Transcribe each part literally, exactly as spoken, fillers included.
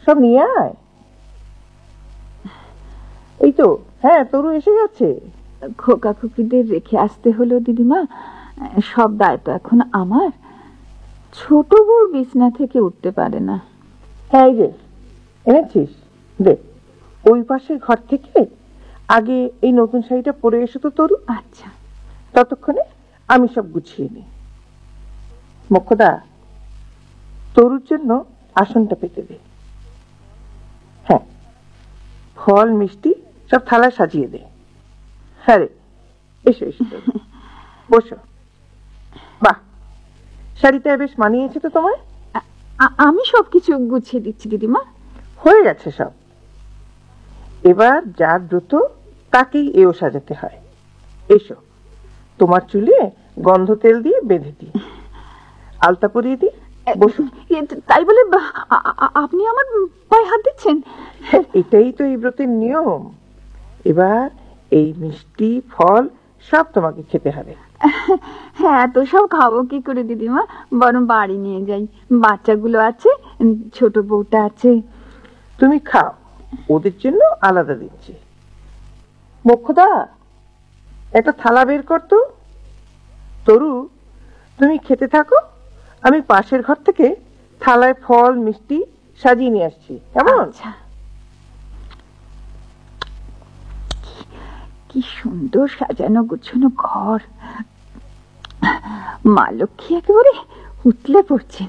সব নিয়ে আয়। এই তো, হ্যাঁ তরু এসে গেছে। খোকা খুকিদের রেখে আসতে হলো দিদিমা, সব দায়িত্ব এখন আমার। ছোট বউ বিছনা থেকে উঠতে পারে না। হ্যাঁ এই যে এনেছিস, দে। ওই পাশের ঘর থেকে আগে এই নতুন শাড়িটা পরে এসো তো তরু। আচ্ছা। ততক্ষণে আমি সব গুছিয়ে নিই। মোক্ষদা, তরুর জন্য আসনটা পেতে দে। হ্যাঁ, ফল মিষ্টি সব থালায় সাজিয়ে দে। হ্যাঁ রে, এসো এসো বসো। বাহ, শাড়িটা বেশ মানিয়েছে তো তোমায়। আমি সবকিছু গুছিয়ে দিচ্ছি দিদিমা। হয়ে গেছে সব। এবার যার দ্রুত তাকেই এও সাজাতে হয়। এসো, তোমার চুলে গন্ধ তেল দিয়ে বেঁধে দিই, আলতা পরিয়ে দিই। বসো। তাই বলে আপনি আমার পায়ে হাত দিচ্ছেন? এটাই তো এই ব্রতের নিয়ম। এবার এই মিষ্টি ফল সব তোমাকে খেতে হবে। হ্যাঁ, এত সব খাবো কি করে দিদিমা, বরং বাড়ি নিয়ে যাই। বাচ্চাগুলো আছে, ছোট বউটা আছে। তুমি খাও, ওদের জন্য আলাদা দিচ্ছি। মোক্ষদা, একটা থালা বের কর তো। তরু, তুমি খেতে থাকো, আমি পাশের ঘর থেকে থালায় ফল মিষ্টি সাজিয়ে নিয়ে আসছি, কেমন? আচ্ছা। কি সুন্দর সাজানো গুছানো ঘর। মা লক্ষ্মী একেবারে উতলে পড়ছেন।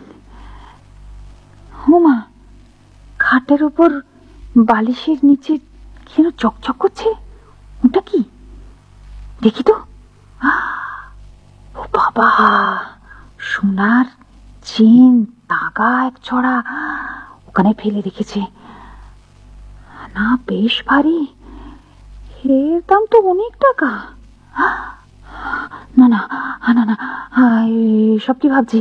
হোমা, খাটের উপর বালিশের নিচে কেন চকচক করছে? ওটা কি দেখি তো। ও বাবা, সোনার চেন, তাগা এক ছড়া ওখানে ফেলে রেখেছে। না, বেশ ভারী। এর দাম তো অনেক টাকা। না না না না, সব কি ভাবছি?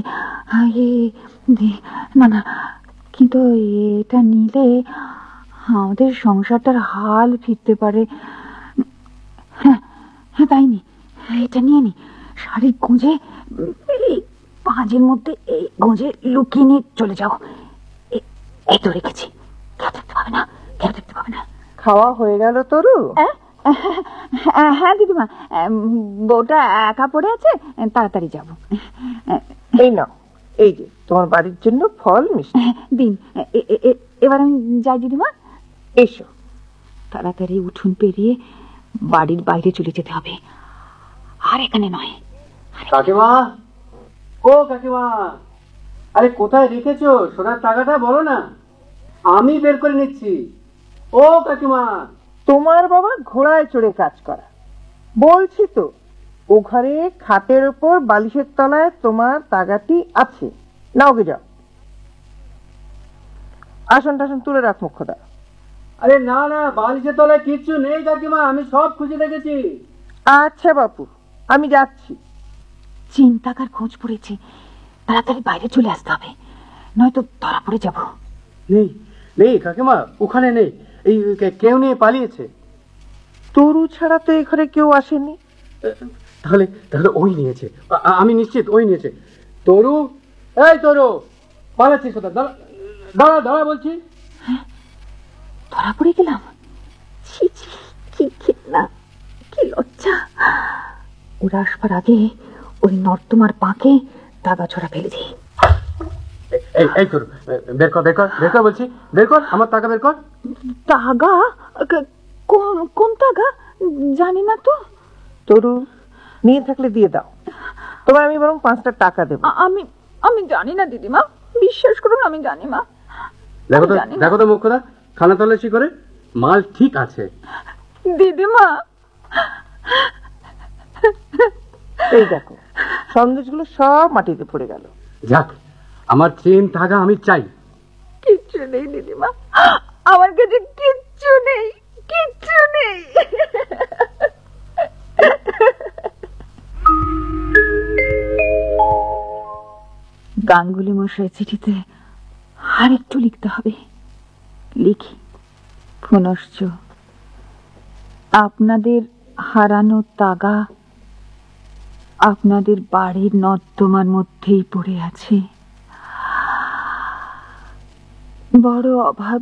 না না, কিন্তু এটা নিলে আমাদের সংসারটার হাল ফিরতে পারে। হ্যাঁ হ্যাঁ, তাই নি, এটা নিয়ে নি। শাড়ি গুঁজে এই পাঁজের মধ্যে এই গুঁজে লুকিয়ে নিয়ে চলে যাও। এই তো রেখেছি, কেউ দেখতে পাবে না, কেউ দেখতে পাবে না। খাওয়া হয়ে গেল তরু? হ্যাঁ দিদিমা, বউটা একা পড়ে আছে, তাড়াতাড়ি যাব। এই নাও, এই যে তোমার বাড়ির জন্য ফল মিষ্টি দিন। এবার আমি যাই দিদিমা। এসো। তাড়াতাড়ি উঠোন পেরিয়ে বাড়ির বাইরে চলে যেতে হবে, আর এখানে নয়। কাকিমা, ও কাকিমা, আরে কোথায় রেখেছো সোনার টাকাটা? বলো না, আমি বের করে নিচ্ছি। ও কাকিমা। তোমার বাবা ঘোড়ায় চড়ে কাজ করা, বলছি তো। ও ঘরে খাটের উপর বালিশের তলায় তোমার তাগাটি আছে, নাও গে যাও। আসন টাসন তুলে রাখ মুখ্যদা। আরে না না, বালিশের তলায় কিচ্ছু নেই কাকিমা, আমি সব খুঁজে দেখেছি। আচ্ছা বাপু, আমি যাচ্ছি। চিন্তাকার খোঁজ পড়েছে, তাড়াতাড়ি বাইরে চলে আসতে হবে, নয়তো ধরা পড়ে যাব। নেই নেই কাকিমা, ওখানে নেই, এই কেউ নিয়ে পালিয়েছে। তরু ছাড়া তো এই ঘরে কেউ আসেনি। তাহলে তাহলে ওই নিয়েছে, আমি নিশ্চিত ওই নিয়েছে। তরু, এই তরু, পালাচ্ছিস কোথায়? দাঁড়া দাঁড়া দাঁড়া বলছি। ধরা পড়ে গেলাম। ছি ছি, কি ঘৃণা, কি লজ্জা। ওরা আসবার আগে ওই নর্দমার পাঁকে তাগা ছড়া ফেলে দিই। এই এই তরু, বের কর বের কর বের কর বলছি, বের কর আমার টাকা বের কর। তাগা? কোন তাগা? জানি না তো। তরু, নিয়ে থাকলে দিয়ে দাও, তোমায় আমি বরং পাঁচটা টাকা দেবো। আমি আমি জানি না দিদিমা, বিশ্বাস করুন আমি জানি মা। দেখো তো দেখো তো মুখ্যদা, খানা তল্লাশি করে মাল ঠিক আছে। দিদিমা, এই দেখো, সন্দেশগুলো সব মাটিতে পড়ে গেল। যাক, আমার চেন টাকা আমি চাই। কিচ্ছু নেই দিদিমা, আমার কাছে কিচ্ছু নেই, কিচ্ছু নেই। গাঙ্গুলি মশাই চিঠিতে আর একটু লিখতে হবে। লিখি, পুনশ্চ আপনাদের হারানো তাগা আপনাদের বাড়ির নর্দমার মধ্যেই পড়ে আছে। বড় অভাব